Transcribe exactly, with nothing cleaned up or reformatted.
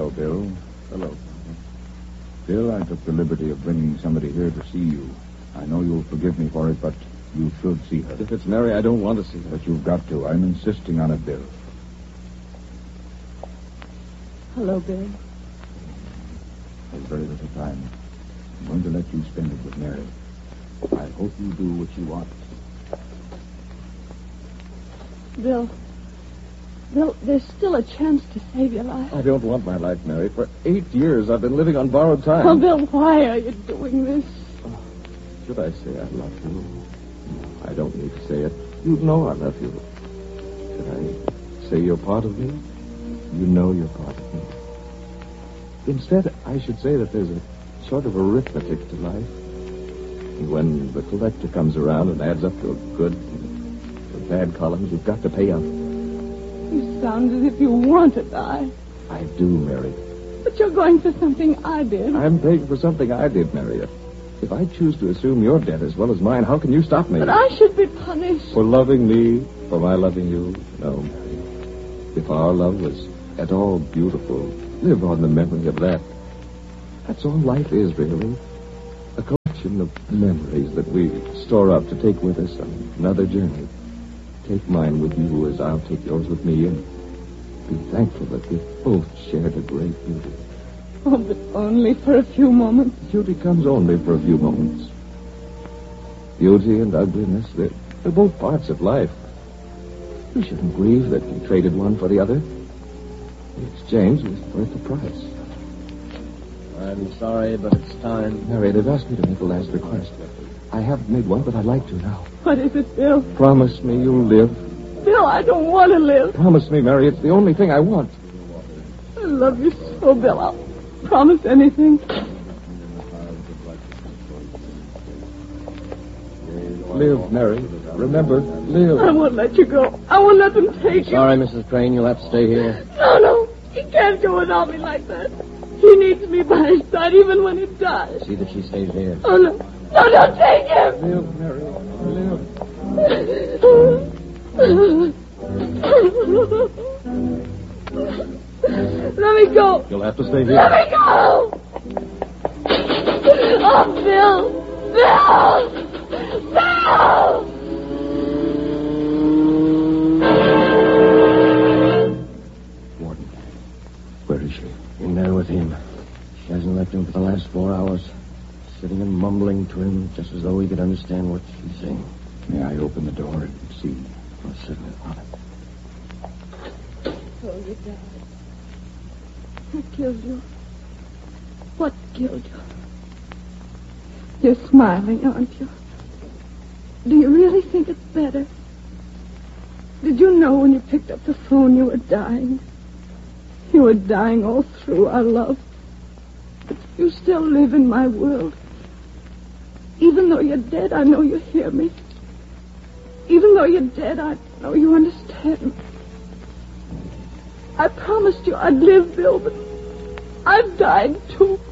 Hello, Bill. Hello. Bill, I took the liberty of bringing somebody here to see you. I know you'll forgive me for it, but you should see her. If it's Mary, I don't want to see her. But you've got to. I'm insisting on it, Bill. Hello, Bill. There's very little time. I'm going to let you spend it with Mary. I hope you do what she wants. Bill. Bill, there's still a chance to save your life. I don't want my life, Mary. For eight years, I've been living on borrowed time. Oh, Bill, why are you doing this? Oh, should I say I love you? I don't need to say it. You know I love you. Should I say you're part of me? You know you're part of me. Instead, I should say that there's a sort of arithmetic to life. And when the collector comes around and adds up to a good and a bad columns, you've got to pay up. You sound as if you want to die. I do, Mary. But you're going for something I did. I'm paying for something I did, Mary. If I choose to assume your debt as well as mine, how can you stop me? But I should be punished. For loving me, for my loving you? No, Mary. If our love was at all beautiful, live on the memory of that. That's all life is, really. A collection of memories that we store up to take with us on another journey. Take mine with you as I'll take yours with me, and be thankful that we've both shared a great beauty. Oh, but only for a few moments. Beauty comes only for a few moments. Beauty and ugliness, they're, they're both parts of life. You shouldn't grieve that you traded one for the other. The exchange was worth the price. I'm sorry, but it's time. Mary, they've asked me to make a last request. I haven't made one, but I'd like to now. What is it, Bill? Promise me you'll live. Bill, I don't want to live. Promise me, Mary. It's the only thing I want. I love you so, Bill. I'll promise anything. Live, Mary. Remember, live. I won't let you go. I won't let them take you. Sorry, Missus Crane. You'll have to stay here. No, no. He can't go without me like that. He needs me by his side even when he dies. See that she stays here. Oh, no. No, don't take him. Live, Mary. Live. Let me go. You'll have to stay here. Let me go. Oh, Bill. Bill. Bill. Warden, where is she? In there with him. She hasn't left him for the last four hours. Sitting and mumbling to him just as though he could understand what she's saying. May I open the door and see? Oh, certainly. Oh, you died. Who killed you? What killed you? You're smiling, aren't you? Do you really think it's better? Did you know when you picked up the phone you were dying? You were dying all through our love. But you still live in my world. Even though you're dead, I know you hear me. Even though you're dead, I know you understand me. I promised you I'd live, Bill, but I've died too.